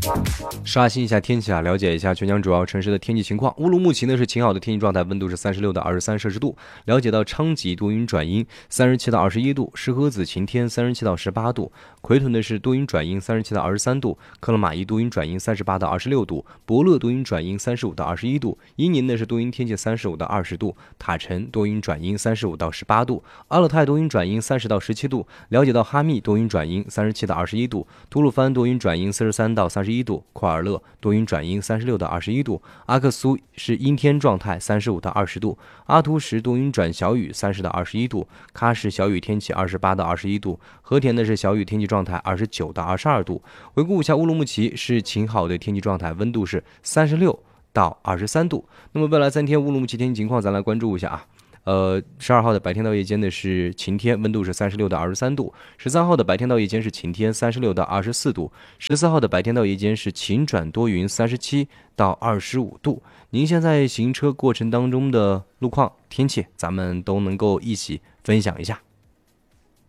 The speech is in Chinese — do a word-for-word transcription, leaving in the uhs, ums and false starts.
刷新一下天气啊，了解一下全江主要城市的天气情况。乌鲁木齐呢是晴好的天气状态，温度是三十六到二十三摄氏度。了解到昌吉多云转阴，三十七到二十一度；石河子晴天，三十七到十八度；奎屯的是多云转阴，三十七到二十三度；克勒玛依多云转阴，三十八到二十六度；博乐多云转阴，三十五到二十一度；伊宁呢是多云天气，三十五到二十度；塔城多云转阴，三十五到十八度；阿勒泰多云转阴，三十到十七度。了解到哈密多云转阴，三十七到二十一度；吐鲁番多云转阴，四十三到三十一度；库尔勒多云转阴，三十六到二十一度；阿克苏是阴天状态，三十五到二十度；阿图什多云转小雨，三十到二十一度；喀什小雨天气，二十八到二十一度；和田呢是小雨天气状态，二十九到二十二度。回顾一下乌鲁木齐是晴好的天气状态，温度是三十六到二十三度。那么未来三天乌鲁木齐天气情况，咱来关注一下啊。呃，十二号的白天到夜间呢是晴天，温度是三十六到二十三度；十三号的白天到夜间是晴天，三十六到二十四度；十四号的白天到夜间是晴转多云，三十七到二十五度。您现在行车过程当中的路况、天气，咱们都能够一起分享一下。